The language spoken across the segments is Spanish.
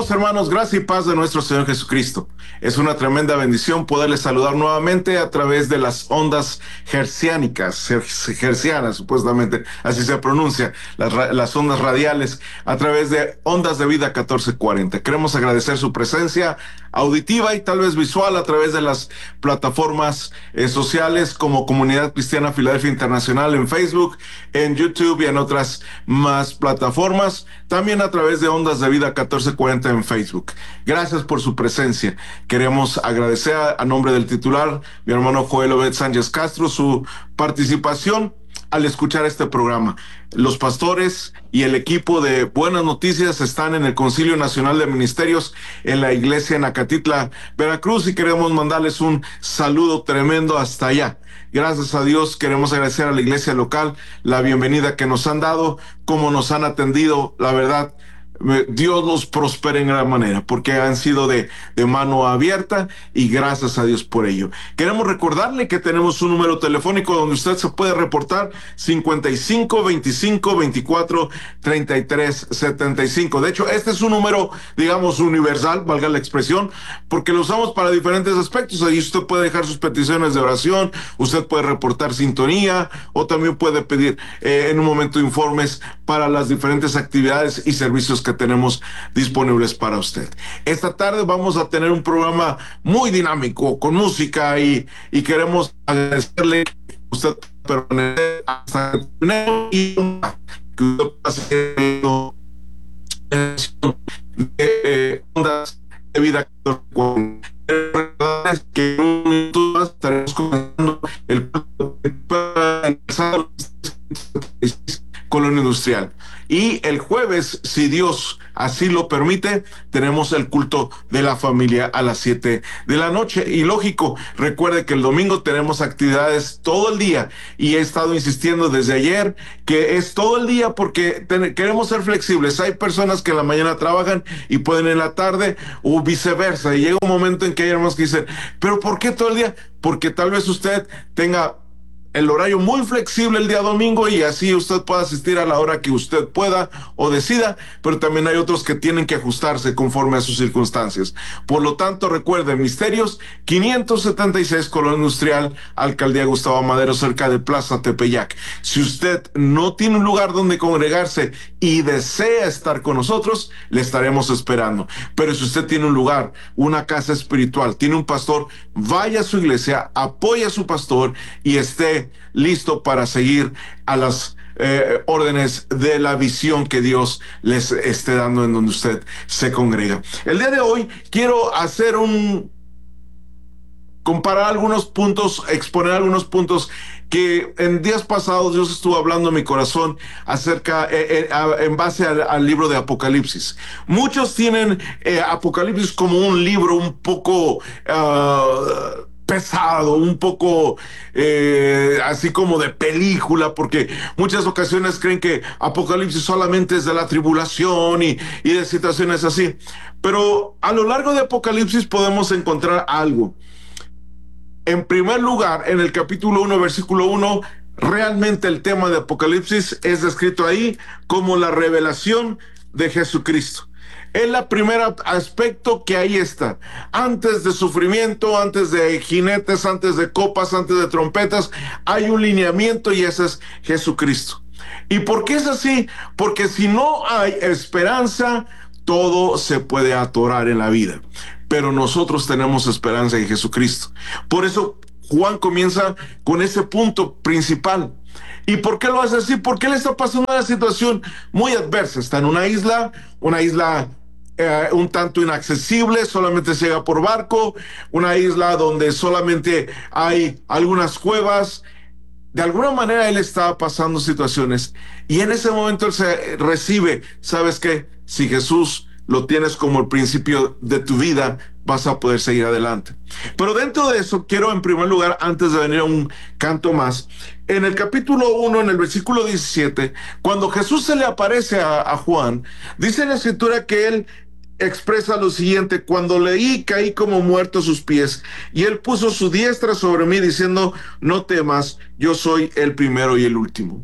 Amados hermanos, gracia y paz de nuestro Señor Jesucristo. Es una tremenda bendición poderles saludar nuevamente a través de las ondas hercianas, supuestamente, así se pronuncia, las ondas radiales, a través de Ondas de Vida 1440. Queremos agradecer su presencia auditiva y tal vez visual a través de las plataformas sociales como Comunidad Cristiana Filadelfia Internacional en Facebook, en YouTube y en otras más plataformas. También a través de Ondas de Vida 1440 en Facebook. Gracias por su presencia. Queremos agradecer a nombre del titular, mi hermano Joel Obed Sánchez Castro, su participación al escuchar este programa. Los pastores y el equipo de Buenas Noticias están en el Concilio Nacional de Ministerios en la iglesia en Acatitla, Veracruz, y queremos mandarles un saludo tremendo hasta allá. Gracias a Dios, queremos agradecer a la iglesia local la bienvenida que nos han dado, cómo nos han atendido. La verdad, Dios los prospere en gran manera, porque han sido de mano abierta, y gracias a Dios por ello. Queremos recordarle que tenemos un número telefónico donde usted se puede reportar: 55 25 24 33 75. De hecho, este es un número, digamos, universal, valga la expresión, porque lo usamos para diferentes aspectos. Ahí usted puede dejar sus peticiones de oración, usted puede reportar sintonía, o también puede pedir en un momento informes para las diferentes actividades y servicios que tenemos disponibles para usted. Esta tarde vamos a tener un programa muy dinámico con música, y queremos agradecerle que usted permanece hasta y que usted pase de Ondas de Vida que en un minuto más estaremos comenzando el Colonia Industrial. Y el jueves, si Dios así lo permite, tenemos el culto de la familia a las 7 de la noche. Y lógico, recuerde que el domingo tenemos actividades todo el día, y he estado insistiendo desde ayer que es todo el día porque queremos ser flexibles. Hay personas que en la mañana trabajan y pueden en la tarde, o viceversa, y llega un momento en que hay hermanos que dicen: ¿pero por qué todo el día? Porque tal vez usted tenga el horario muy flexible el día domingo, y así usted puede asistir a la hora que usted pueda o decida, pero también hay otros que tienen que ajustarse conforme a sus circunstancias. Por lo tanto, recuerde, Misterios 576, Colonia Industrial, Alcaldía Gustavo Madero, cerca de Plaza Tepeyac. Si usted no tiene un lugar donde congregarse y desea estar con nosotros, le estaremos esperando. Pero si usted tiene un lugar, una casa espiritual, tiene un pastor, vaya a su iglesia, apoye a su pastor y esté listo para seguir a las órdenes de la visión que Dios les esté dando en donde usted se congrega. El día de hoy quiero comparar algunos puntos, exponer algunos puntos que en días pasados Dios estuvo hablando en mi corazón acerca, en base al libro de Apocalipsis. Muchos tienen Apocalipsis como un libro un poco pesado, un poco así como de película, porque muchas ocasiones creen que Apocalipsis solamente es de la tribulación y de situaciones así. Pero a lo largo de Apocalipsis podemos encontrar algo. En primer lugar, en el capítulo 1, versículo 1, realmente el tema de Apocalipsis es descrito ahí como la revelación de Jesucristo. Es el primer aspecto que ahí está. Antes de sufrimiento, antes de jinetes, antes de copas, antes de trompetas, hay un lineamiento, y ese es Jesucristo. ¿Y por qué es así? Porque si no hay esperanza, todo se puede atorar en la vida. Pero nosotros tenemos esperanza en Jesucristo. Por eso Juan comienza con ese punto principal. ¿Y por qué lo hace así? Porque él está pasando una situación muy adversa. Está en una isla un tanto inaccesible, solamente se llega por barco, una isla donde solamente hay algunas cuevas. De alguna manera él estaba pasando situaciones, y en ese momento él se recibe, ¿sabes qué? Si Jesús lo tienes como el principio de tu vida, vas a poder seguir adelante. Pero dentro de eso, quiero en primer lugar, antes de venir a un canto más, en el capítulo 1, en el versículo 17, cuando Jesús se le aparece a Juan, dice en la escritura que él expresa lo siguiente: cuando leí, caí como muerto a sus pies, y él puso su diestra sobre mí, diciendo: no temas, yo soy el primero y el último.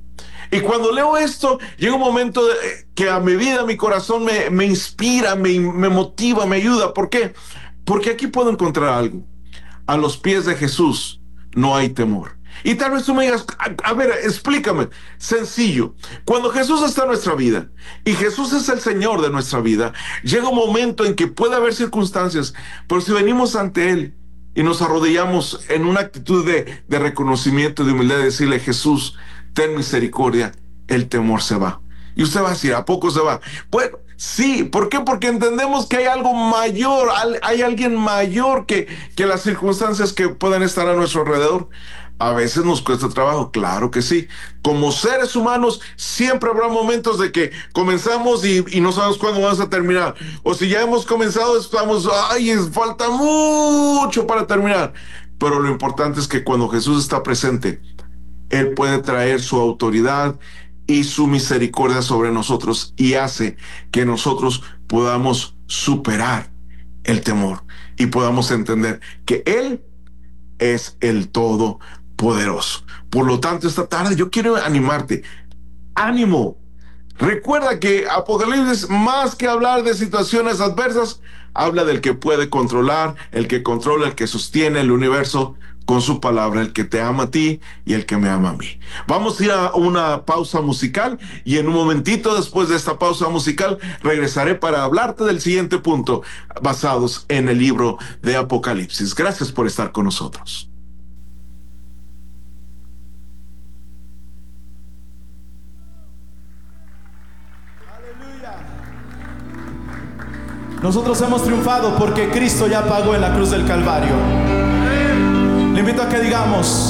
Y cuando leo esto, llega un momento que a mi vida, a mi corazón me inspira, me motiva, me ayuda. ¿Por qué? Porque aquí puedo encontrar algo. A los pies de Jesús no hay temor. Y tal vez tú me digas, a ver, explícame. Sencillo. Cuando Jesús está en nuestra vida y Jesús es el Señor de nuestra vida, llega un momento en que puede haber circunstancias, pero si venimos ante Él y nos arrodillamos en una actitud de reconocimiento, de humildad, de decirle, Jesús, ten misericordia, el temor se va. Y usted va a decir, ¿a poco se va? Bueno, sí, ¿por qué? Porque entendemos que hay algo mayor, hay alguien mayor que las circunstancias que puedan estar a nuestro alrededor. A veces nos cuesta trabajo, claro que sí. Como seres humanos, siempre habrá momentos de que comenzamos y no sabemos cuándo vamos a terminar. O si ya hemos comenzado, estamos, ay, falta mucho para terminar. Pero lo importante es que cuando Jesús está presente, Él puede traer su autoridad y su misericordia sobre nosotros y hace que nosotros podamos superar el temor y podamos entender que Él es el Todopoderoso. Por lo tanto, esta tarde yo quiero animarte. ¡Ánimo! Recuerda que Apocalipsis, más que hablar de situaciones adversas, habla del que puede controlar, el que controla, el que sostiene el universo con su palabra, el que te ama a ti y el que me ama a mí. Vamos a ir a una pausa musical y en un momentito después de esta pausa musical regresaré para hablarte del siguiente punto basados en el libro de Apocalipsis. Gracias por estar con nosotros. Nosotros hemos triunfado porque Cristo ya pagó en la cruz del Calvario. Le invito a que digamos: